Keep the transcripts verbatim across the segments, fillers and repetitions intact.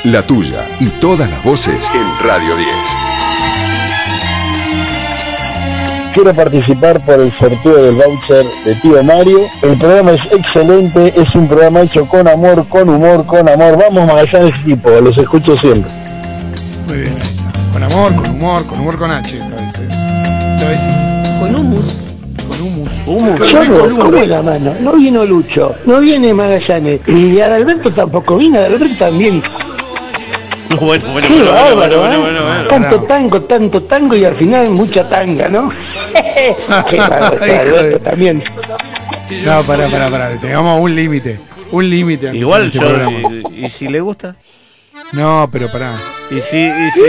la tuya y todas las voces en Radio diez. Quiero participar por el sorteo del voucher de Tío Mario. El programa es excelente, es un programa hecho con amor, con humor, con amor. Vamos Magallanes equipo, los escucho siempre. Muy bien, ahí está. Con amor, con humor, con humor con H. Esta vez, esta vez sí. Con humus. Con humus. Humus. Solo, ¿cómo es la mano? No vino Lucho, no viene Magallanes. Y Adalberto tampoco vino, Adalberto también. Bueno, bueno, Qué bueno, bárbaro, bueno, ¿eh? bueno, bueno, bueno. Tanto tango, tanto tango y al final mucha tanga, ¿no? Qué bárbaro, Adalberto también. No, pará, pará, pará. Tengamos un límite. Un límite. Igual este yo, programa. y, y si le gusta? No, pero pará. Y si, y si...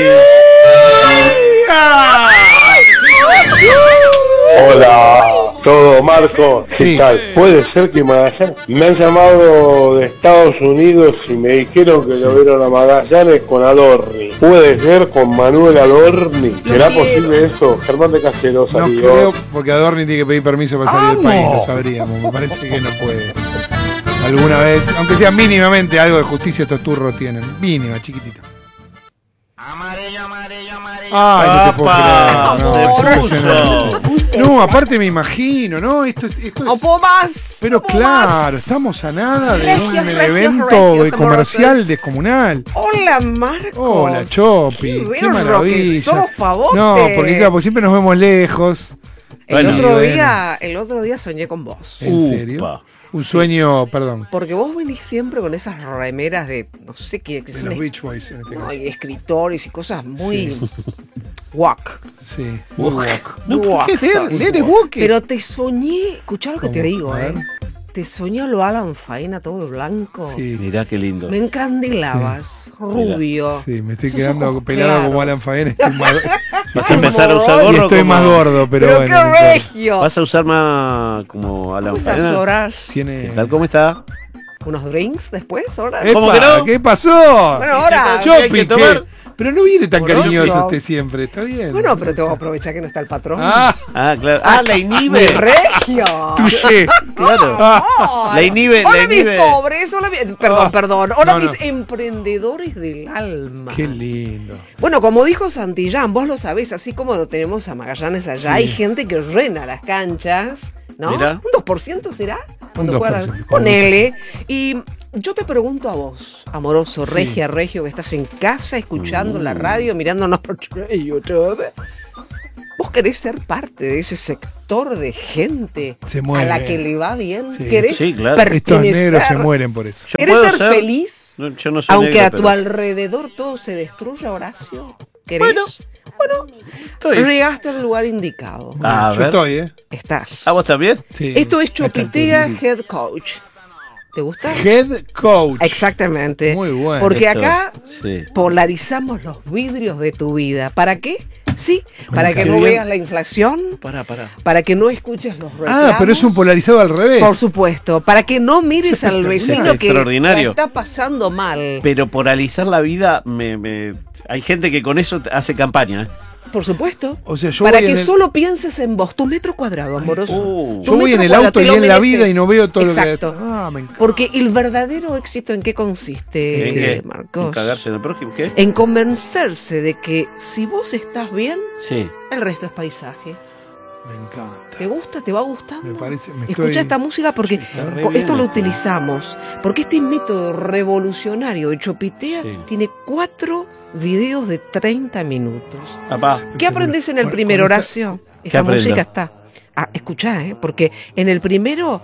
Hola, todo Marco, ¿qué Sí. tal? Puede ser que Magallanes, me han llamado de Estados Unidos y me dijeron que lo vieron a Magallanes con Adorni. Puede ser con Manuel Adorni. ¿Será quiero. posible eso? Germán de Castelló, No saludos. creo, porque Adorni tiene que pedir permiso para salir del ¡Vamos! país, lo sabríamos. Me parece que no puede. Alguna vez, aunque sea mínimamente, algo de justicia estos turros tienen. Mínima, chiquitita. Amarillo, amarillo, amarillo. Ay, no te puedo ¡Apa! creer. No, Se es puso. impresionante. No, aparte me imagino, ¿no? Esto, es- esto No es... puedo más. Pero no puedo claro, más. estamos a nada de Regios, un regios, evento regios, eh, comercial amorosos. descomunal. Hola, Marcos. Hola, Chopi. Qué Qué, berro maravilla. que sos, pavote. No, porque claro, porque siempre nos vemos lejos. El Bueno, otro bueno. día, el otro día soñé con vos. ¿En Upa. serio? Un sueño, perdón, Porque vos venís siempre con esas remeras de, no sé qué, que de son los es- Beach Boys en este no, caso. y escritores y cosas muy guac. Sí. No, Guac, ¿qué sos. leer? ¿Leer es woke? Pero te soñé, escuchá lo que te ¿Cómo? digo, A eh. ver. Te soñó lo Alan Faena todo blanco. Sí. Mirá qué lindo. Me encandilabas, rubio. Sí, me estoy Esos quedando ojos pelado claros. como Alan Faena. Estoy más, ¿Vas a empezar a usar y gorro? estoy como- más gordo, pero, Pero bueno. qué no importa. regio. ¿Vas a usar más como Alan ¿Cómo estás, Faena? Horas? Tiene... ¿Qué tal? ¿Cómo está? ¿Unos drinks después, Horas? ¡Epa! ¿Cómo que no? ¿Qué pasó? Bueno, ahora. sí, hay Chopi, que ¿qué? tomar. Pero no viene tan Amoroso. cariñoso usted siempre, está bien. Bueno, pero tengo que aprovechar que no está el patrón. Ah, Ah, claro. Ah, la ¡Mi inhibe. regio! touché. Claro. Ah, La inhibe, la Hola, inhibe. mis pobres. Hola, mi- Perdón, Ah. perdón. Hola, No, no. mis emprendedores del alma. qué lindo. Bueno, como dijo Santillán, vos lo sabés, así como tenemos a Magallanes allá, Sí. hay gente que rena las canchas, ¿no? Mirá. ¿Un dos por ciento será? Cuando Un juega- dos por ciento, Ponele. Y yo te pregunto a vos, amoroso, Sí. regia, regio, que estás en casa escuchando la radio, mirándonos por YouTube. ¿Vos querés ser parte de ese sector de gente Se a muere. la que le va bien? Sí. ¿Querés Sí, claro. Estos pertenecer? negros se mueren por eso. Yo ¿Querés puedo ser feliz? No, yo no soy Aunque negro, a tu pero alrededor todo se destruya, Horacio. ¿Querés? Bueno. Bueno, estoy. llegaste al lugar indicado. A Yo ver. estoy, ¿eh? Estás. ¿A vos también? Sí. Esto es A esta Chopitea altura. Head Coach. ¿Te gusta? Head Coach. Exactamente. Muy bueno. Porque Esto, acá sí. polarizamos los vidrios de tu vida. ¿Para qué? Sí, para que qué no bien. veas la inflación, Pará, pará. para que no escuches los reclamos. Ah, pero es un polarizado al revés. Por supuesto, para que no mires Es al espectacular. vecino Es que extraordinario. la está pasando mal. Pero poralizar la vida, me, me- hay gente que con eso te- hace campaña. ¿eh? Por supuesto. O sea, yo para voy que en el- solo pienses en vos, tu metro cuadrado, amoroso. uh. Tu Yo voy en metro el cuadrado, auto te y lo en la mereces. vida y no veo todo Exacto. lo que... Ah, me encanta. Porque el verdadero éxito, ¿en qué consiste, ¿En qué? ¿En Marcos? cagarse en el prójimo? ¿Qué? En convencerse de que si vos estás bien, Sí. el resto es paisaje. Me encanta. ¿Te gusta? ¿Te va gustando? Me parece... Me Escucha estoy... esta música porque está re co- bien esto lo esto. utilizamos. Porque este método revolucionario de Chopitea Sí. tiene cuatro videos de treinta minutos. Papá. ¿Qué aprendes en el Con- primer con esta- Horacio? Esta aprendo? música está. Ah, escuchá, ¿eh? Porque en el primero,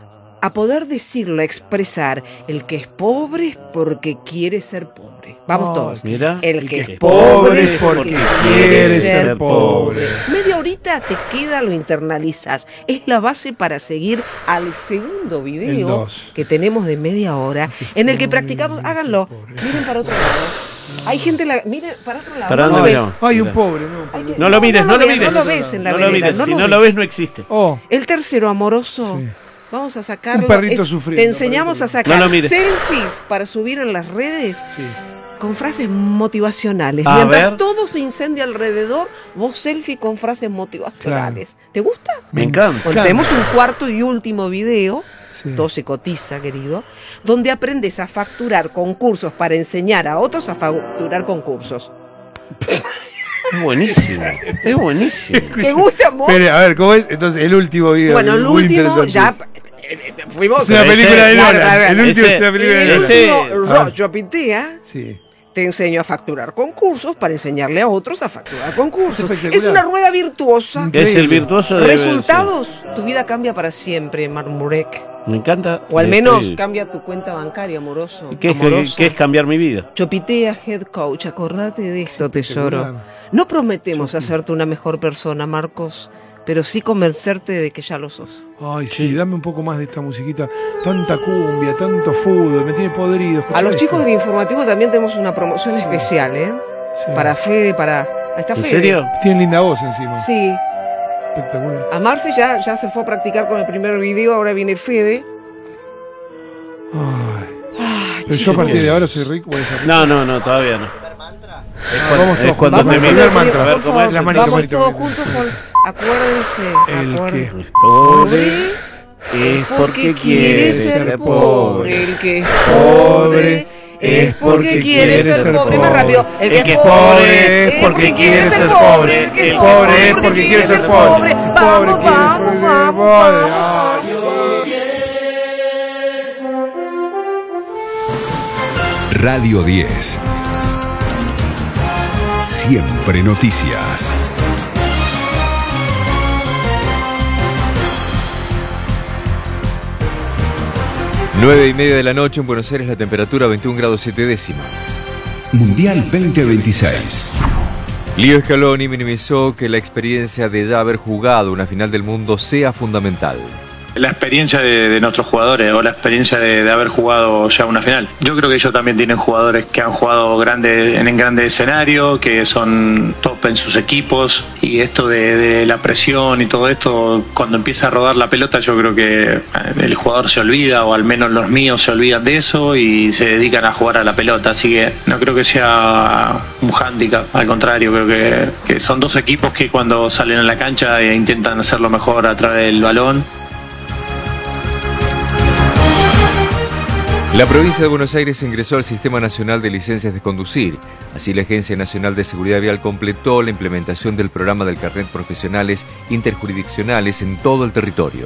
a poder decirlo, expresar, el que es pobre es porque quiere ser pobre. Vamos Oh, todos. Mira. El que es es pobre es porque porque quiere ser pobre. Media horita te queda, lo internalizas. Es la base para seguir al segundo El video dos. que tenemos de media hora, en el que practicamos. Háganlo. Miren para otro lado. Hay gente, la, miren para otro lado. ¿Para no lo dónde ves. miramos? Ay, un Mira. pobre, no. Hay que- No lo mires, no, lo ves, mires. No lo ves en la No lo vereda, mires. no Si lo no lo ves, no existe. Oh, El tercero, amoroso. Sí. Vamos a sacarlo. Un perrito Es- sufriendo, Te enseñamos un a perrito. sacar No lo mires. selfies para subir en las redes sí. con frases motivacionales. A Mientras ver. todo se incendia alrededor, vos selfie con frases motivacionales. ¿Te gusta? Me encanta. Bueno, tenemos un cuarto y último video sí. Todo se cotiza, querido, donde aprendes a facturar concursos para enseñar a otros a facturar concursos. Es buenísimo, es buenísimo. ¿Te gusta, amor? Pero, a ver, ¿cómo es? Entonces, el último video. Bueno, el muy último ya... Fuimos es una película de Lola. Lola. El último ese, es una película el de Lola. último, Ro, yo pintea. Sí. Te enseño a facturar concursos para enseñarle a otros a facturar concursos. Es Es una rueda virtuosa. Es el virtuoso de... Resultados, tu vida cambia para siempre, Marmurek. Me encanta. O al menos Estoy... cambia tu cuenta bancaria, amoroso. ¿Qué es, amoroso. ¿Qué es cambiar mi vida? Chopitea, head coach, acordate de esto, tesoro. No prometemos hacerte una mejor persona, Marcos, pero sí convencerte de que ya lo sos. Ay, sí, dame un poco más de esta musiquita. Tanta cumbia, tanto fútbol, me tiene podrido. A los esto. chicos del informativo también tenemos una promoción especial, ¿eh? Sí. Para Fede, para... Ahí está ¿En Fede. serio? Tienen linda voz encima. Sí. Espectacular. A Marce ya, ya se fue a practicar con el primer video, ahora viene Fede. Ay. Ay, Pero yo a partir de ahora soy rico, voy a ser rico. No, no, no, todavía no. Es Ah, cuando, vamos es todos cuando juntos. te Vamos miro. con el mantra, A ver por cómo favor, es. La manito, vamos manito, todos manito. juntos con... Acuérdense, El acuérdense. que- Pobre es porque quiere ser pobre. El que es Pobre es porque quiere ser pobre. Más rápido. El que es pobre es porque quiere ser pobre. El que es pobre es porque quiere ser pobre. Vamos, Pobre quiere vamos, ser vamos, pobre. vamos. Radio diez. Siempre noticias. Nueve y media de la noche en Buenos Aires, la temperatura veintiún grados siete décimas. Mundial veinte veintiséis. Leo Scaloni minimizó que la experiencia de ya haber jugado una final del mundo sea fundamental. La experiencia de, de nuestros jugadores o la experiencia de, de haber jugado ya una final. Yo creo que ellos también tienen jugadores que han jugado grande, en, en grandes escenarios, que son top en sus equipos, y esto de, de la presión y todo esto, cuando empieza a rodar la pelota, yo creo que el jugador se olvida, o al menos los míos se olvidan de eso y se dedican a jugar a la pelota, así que no creo que sea un hándicap, al contrario, creo que, que son dos equipos que cuando salen a la cancha e intentan hacerlo mejor a través del balón. La provincia de Buenos Aires ingresó al Sistema Nacional de Licencias de Conducir. Así, la Agencia Nacional de Seguridad Vial completó la implementación del programa del carnet profesionales interjurisdiccionales en todo el territorio.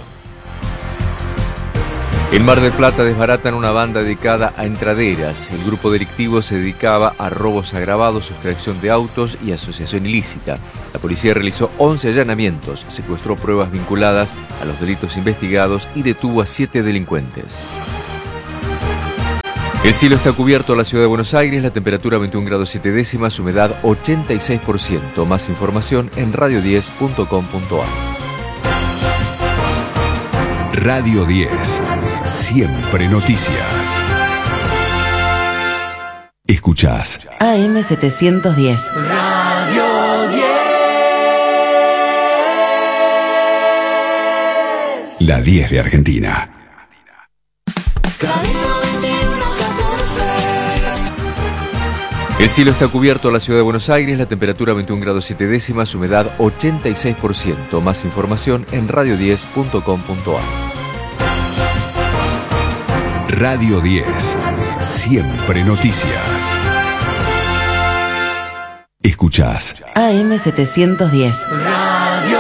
En Mar del Plata desbaratan una banda dedicada a entraderas. El grupo delictivo se dedicaba a robos agravados, sustracción de autos y asociación ilícita. La policía realizó once allanamientos, secuestró pruebas vinculadas a los delitos investigados y detuvo a siete delincuentes. El cielo está cubierto en la ciudad de Buenos Aires, la temperatura veintiún grados siete décimas, humedad ochenta y seis por ciento. Más información en radio diez punto com punto a r. Radio diez. Siempre noticias. Escuchás A M setecientos diez. Radio diez. La diez de Argentina. El cielo está cubierto en la ciudad de Buenos Aires, la temperatura veintiún grados siete décimas, humedad ochenta y seis por ciento. Más información en radio diez punto com punto a r. Radio diez. Siempre noticias. Escuchás A M setecientos diez. Radio